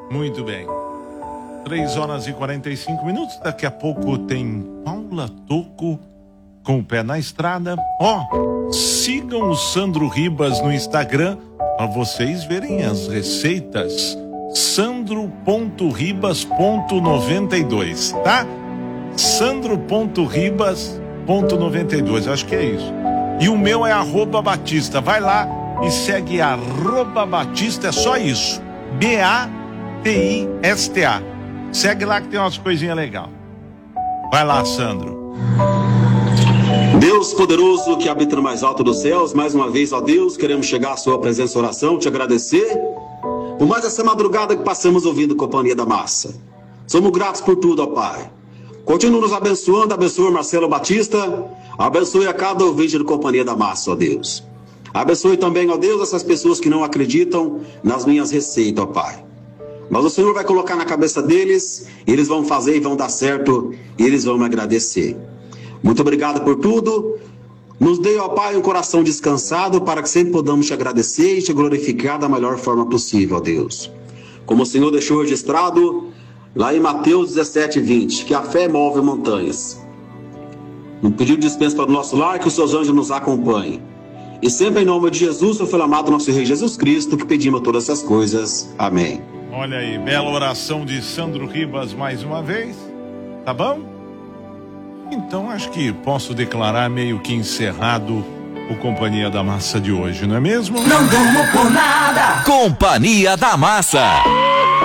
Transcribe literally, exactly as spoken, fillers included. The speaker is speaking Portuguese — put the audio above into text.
Muito bem. três horas e quarenta e cinco minutos. Daqui a pouco tem Paula Tocco com o pé na estrada. Ó, oh, sigam o Sandro Ribas no Instagram para vocês verem as receitas. sandro ponto ribas ponto noventa e dois, tá? sandro ponto ribas ponto noventa e dois, acho que é isso. E o meu é arroba Batista. Vai lá e segue arroba Batista, é só isso. B A T I S T A. Segue lá que tem umas coisinhas legais. Vai lá, Sandro. Deus poderoso que habita no mais alto dos céus, mais uma vez, ó Deus, queremos chegar à sua presença, oração, te agradecer por mais essa madrugada que passamos ouvindo Companhia da Massa. Somos gratos por tudo, ó Pai. Continua nos abençoando, abençoe Marcelo Batista, abençoe a cada ouvinte do Companhia da Massa, ó Deus. Abençoe também, ó Deus, essas pessoas que não acreditam nas minhas receitas, ó Pai. Mas o Senhor vai colocar na cabeça deles, eles vão fazer e vão dar certo, e eles vão me agradecer. Muito obrigado por tudo. Nos dê, ó Pai, um coração descansado para que sempre podamos te agradecer e te glorificar da melhor forma possível, ó Deus. Como o Senhor deixou registrado lá em Mateus dezessete, vinte, que a fé move montanhas. Um pedido de dispensa para o nosso lar, que os seus anjos nos acompanhem. E sempre em nome de Jesus, seu filho amado, nosso Rei Jesus Cristo, que pedimos todas essas coisas. Amém. Olha aí, bela oração de Sandro Ribas mais uma vez. Tá bom? Então acho que posso declarar meio que encerrado o Companhia da Massa de hoje, não é mesmo? Não durmo por nada. Companhia da Massa.